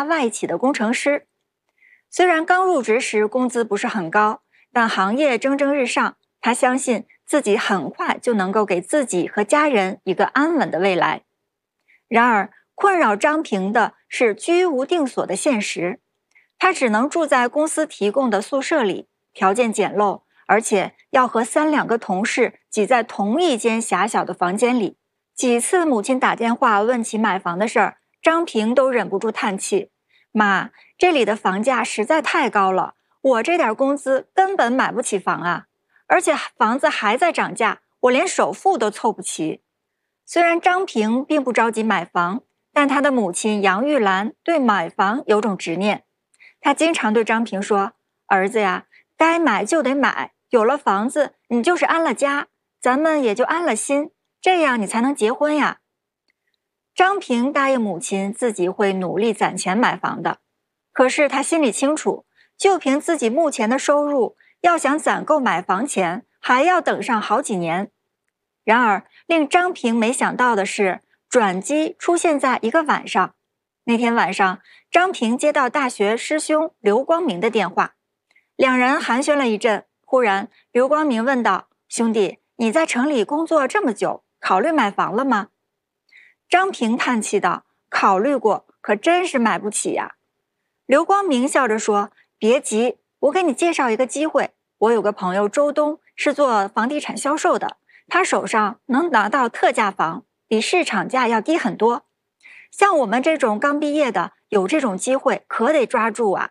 家外企的工程师。虽然刚入职时工资不是很高，但行业蒸蒸日上，他相信自己很快就能够给自己和家人一个安稳的未来。然而，困扰张平的是居无定所的现实，他只能住在公司提供的宿舍里，条件简陋，而且要和3-2个同事挤在同一间狭小的房间里。几次母亲打电话问起买房的事儿，张平都忍不住叹气：妈，这里的房价实在太高了，我这点工资根本买不起房啊，而且房子还在涨价，我连首付都凑不齐。虽然张平并不着急买房，但他的母亲杨玉兰对买房有种执念。她经常对张平说：儿子呀，该买就得买，有了房子你就是安了家，咱们也就安了心，这样你才能结婚呀。张平答应母亲自己会努力攒钱买房的，可是他心里清楚，就凭自己目前的收入，要想攒够买房钱，还要等上好几年。然而，令张平没想到的是，转机出现在一个晚上。那天晚上，张平接到大学师兄刘光明的电话，两人寒暄了一阵，忽然刘光明问道：兄弟，你在城里工作这么久，考虑买房了吗？张平叹气道：考虑过，可真是买不起呀。刘光明笑着说：别急，我给你介绍一个机会，我有个朋友周东是做房地产销售的，他手上能拿到特价房，比市场价要低很多。像我们这种刚毕业的，有这种机会可得抓住啊。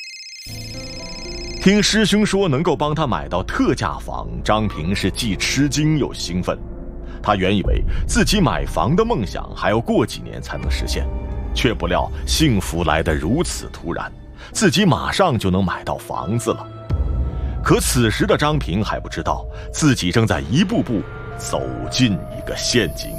听师兄说能够帮他买到特价房，张平是既吃惊又兴奋。他原以为自己买房的梦想还要过几年才能实现，却不料幸福来得如此突然，自己马上就能买到房子了。可此时的张平还不知道，自己正在一步步走进一个陷阱。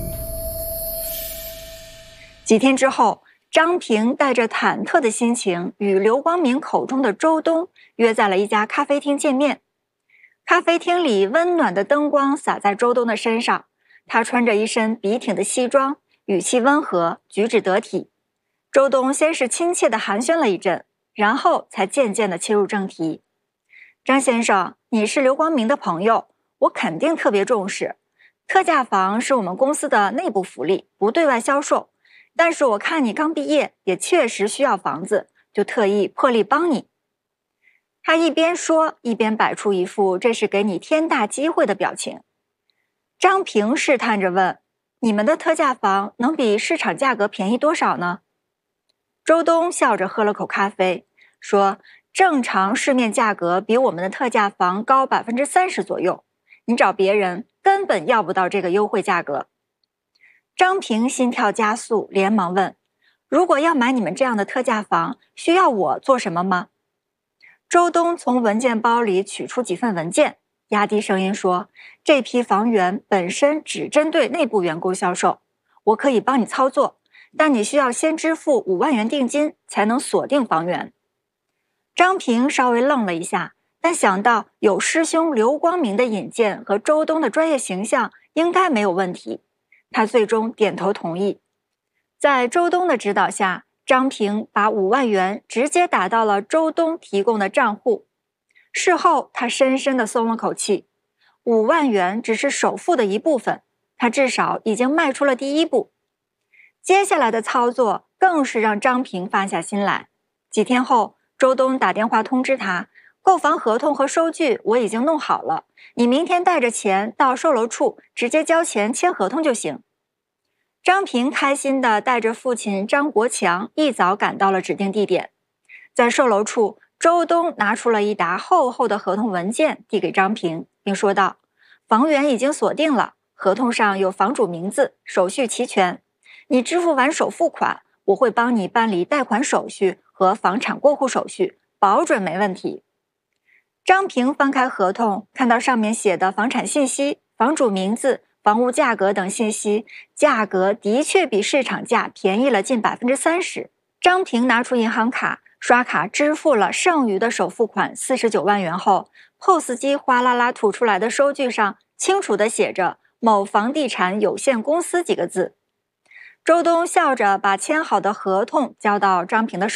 几天之后，张平带着忐忑的心情与刘光明口中的周东约在了一家咖啡厅见面。咖啡厅里温暖的灯光洒在周东的身上，他穿着一身笔挺的西装，语气温和，举止得体。周东先是亲切地寒暄了一阵，然后才渐渐地切入正题。张先生，你是刘光明的朋友，我肯定特别重视。特价房是我们公司的内部福利，不对外销售。但是我看你刚毕业，也确实需要房子，就特意破例帮你。他一边说，一边摆出一副这是给你天大机会的表情。张平试探着问：你们的特价房能比市场价格便宜多少呢？周东笑着喝了口咖啡，说：正常市面价格比我们的特价房高30%左右，你找别人根本要不到这个优惠价格。张平心跳加速，连忙问：如果要买你们这样的特价房，需要我做什么吗？周东从文件包里取出几份文件，压低声音说：这批房源本身只针对内部员工销售，我可以帮你操作，但你需要先支付5万元定金才能锁定房源。张平稍微愣了一下，但想到有师兄刘光明的引荐和周东的专业形象，应该没有问题。他最终点头同意。在周东的指导下，张平把5万元直接打到了周东提供的账户。事后他深深地松了口气，5万元只是首付的一部分，他至少已经迈出了第一步。接下来的操作更是让张平放下心来。几天后，周东打电话通知他，购房合同和收据我已经弄好了，你明天带着钱到售楼处直接交钱签合同就行。张平开心地带着父亲张国强一早赶到了指定地点。在售楼处，周东拿出了一沓厚厚的合同文件递给张平，并说道：房源已经锁定了，合同上有房主名字，手续齐全。你支付完首付款，我会帮你办理贷款手续和房产过户手续，保准没问题。张平翻开合同，看到上面写的房产信息、房主名字、房屋价格等信息，价格的确比市场价便宜了近30%。张平拿出银行卡，刷卡支付了剩余的首付款49万元后， POS 机哗啦啦吐出来的收据上清楚地写着某房地产有限公司几个字。周东笑着把签好的合同交到张平的手